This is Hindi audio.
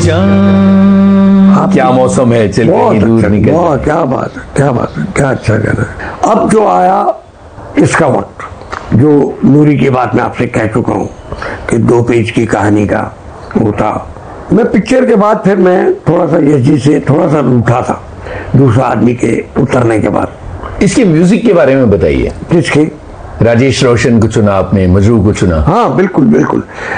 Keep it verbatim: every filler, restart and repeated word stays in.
शाम, क्या मौसम है, चल कहीं दूर निकल। बहुत, क्या बात है, क्या बात है, क्या अच्छा गाना है। अब जो आया इसका वक्त, जो नूरी की बात मैं आपसे कह चुका हूँ कि दो पेज की कहानी का वो था। मैं पिक्चर के बाद फिर मैं थोड़ा सा यश जी से थोड़ा सा रूठा था, दूसरा आदमी के उतरने के बाद। इसके म्यूजिक के बारे में बताइए। किसके? राजेश रोशन को चुना आपने, मजरू को चुना। हाँ बिल्कुल बिल्कुल।